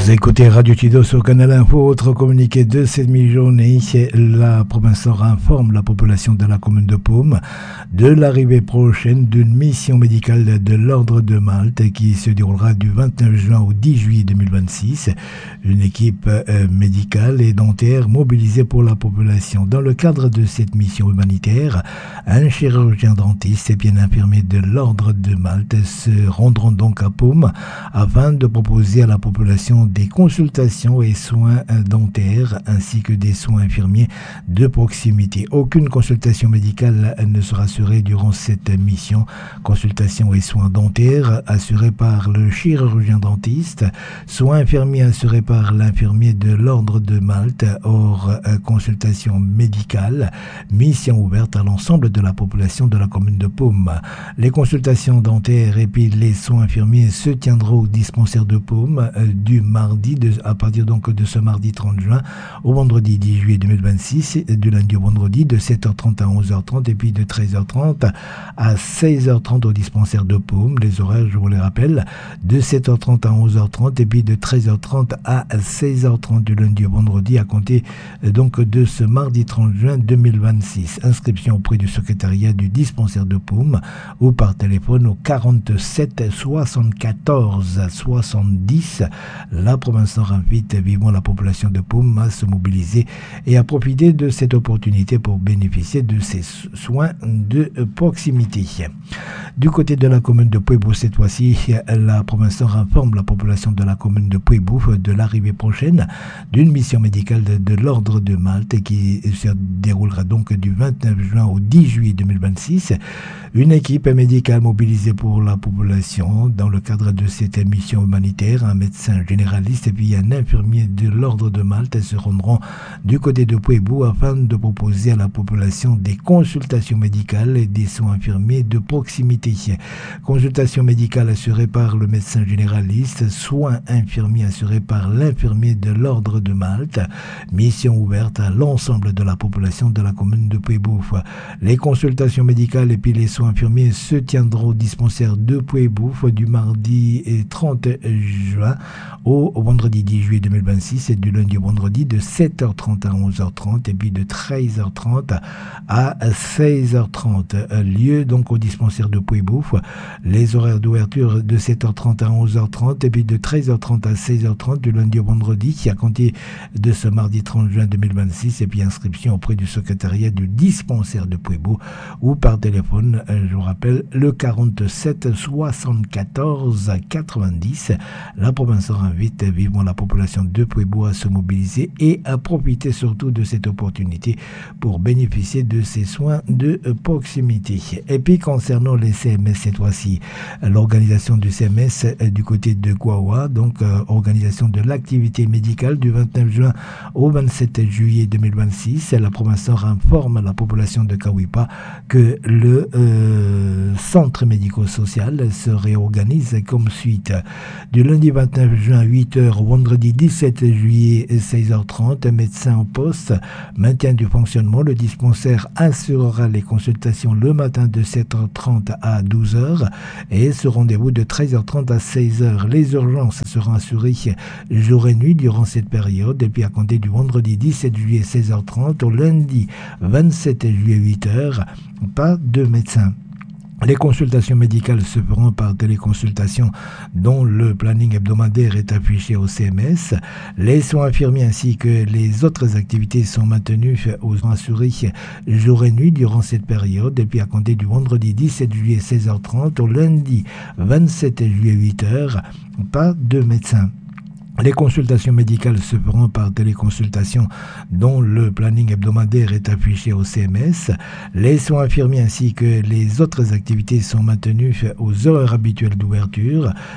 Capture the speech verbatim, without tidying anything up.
Vous écoutez Radio Tido sur Canal Info. Autre communiqué de cette mi-journée, la province Nord informe la population de la commune de Paume de l'arrivée prochaine d'une mission médicale de l'Ordre de Malte qui se déroulera du vingt-neuf juin au dix juillet deux mille vingt-six. Une équipe euh, médicale et dentaire mobilisée pour la population. Dans le cadre de cette mission humanitaire, un chirurgien dentiste et bien infirmier de l'Ordre de Malte se rendront donc à Paume afin de proposer à la population des consultations et soins dentaires ainsi que des soins infirmiers de proximité. Aucune consultation médicale ne sera assurée durant cette mission. Consultations et soins dentaires assurés par le chirurgien dentiste, soins infirmiers assurés par l'infirmier de l'Ordre de Malte, hors consultation médicale, mission ouverte à l'ensemble de la population de la commune de Paume. Les consultations dentaires et puis les soins infirmiers se tiendront au dispensaire de Paume du mardi, de, à partir donc de ce mardi trente juin au vendredi dix juillet deux mille vingt-six, du lundi au vendredi de sept heures trente à onze heures trente et puis de treize heures trente à seize heures trente au dispensaire de Paume. Les horaires, je vous les rappelle, de sept heures trente à onze heures trente et puis de treize heures trente à seize heures trente du lundi au vendredi à compter donc de ce mardi trente juin deux mille vingt-six. Inscription auprès du secrétariat du dispensaire de Paume ou par téléphone au quarante-sept soixante-quatorze soixante-dix. La province Nord invite vivement la population de Paume à se mobiliser et à profiter de cette opportunité pour bénéficier de ces soins de proximité. Du côté de la commune de Pueblo, cette fois-ci, la province Nord informe la population de la commune de Pueblo de l'arrivée prochaine d'une mission médicale de, de l'Ordre de Malte qui se déroulera donc du vingt-neuf juin au dix juillet deux mille vingt-six. Une équipe médicale mobilisée pour la population dans le cadre de cette mission humanitaire, un médecin généraliste et puis un infirmier de l'Ordre de Malte se rendront du côté de Pueblo afin de proposer à la population des consultations médicales et des soins infirmiers de proximité. Consultations médicales assurées par le médecin généraliste, soins infirmiers assurés par l'infirmier de l'Ordre de Malte, mission ouverte à l'ensemble de la population de la commune de Pueblo. Les consultations médicales et puis les soins infirmiers se tiendront au dispensaire de Pueblo du mardi trente juin au vendredi dix juillet deux mille vingt-six et du lundi au vendredi de sept heures trente à onze heures trente et puis de treize heures trente à seize heures trente. Lieu donc au dispensaire de Pueblo. Les horaires d'ouverture de sept heures trente à onze heures trente et puis de treize heures trente à seize heures trente du lundi au vendredi qui a compté de ce mardi trente juin deux mille vingt-six et puis inscription auprès du secrétariat du dispensaire de Pueblo ou par téléphone, je vous rappelle, le quarante-sept soixante-quatorze quatre-vingt-dix. La province invite vivement la population de Pueblo à se mobiliser et à profiter surtout de cette opportunité pour bénéficier de ces soins de proximité. Et puis concernant les C M S cette fois-ci, l'organisation du C M S du côté de Guawa, donc euh, organisation de l'activité médicale du vingt-neuf juin au vingt-sept juillet deux mille vingt-six, la province Nord informe la population de Kawipa que le euh, centre médico-social se réorganise comme suite. Du lundi vingt-neuf juin huit heures au vendredi dix-sept juillet seize heures trente, médecin en poste, maintien du fonctionnement. Le dispensaire assurera les consultations le matin de sept heures trente à douze heures et ce rendez-vous de treize heures trente à seize heures. Les urgences seront assurées jour et nuit durant cette période et puis à compter du vendredi dix-sept juillet seize heures trente au lundi vingt-sept juillet huit heures. Pas de médecin. Les consultations médicales se feront par téléconsultation dont le planning hebdomadaire est affiché au C M S. Les soins infirmiers ainsi que les autres activités sont maintenues aux assurés jour et nuit durant cette période et puis à compter du vendredi dix-sept juillet seize heures trente au lundi vingt-sept juillet huit heures. Pas de médecin. Les consultations médicales se feront par téléconsultation dont le planning hebdomadaire est affiché au C M S. Les soins infirmiers ainsi que les autres activités sont maintenues aux heures habituelles d'ouverture.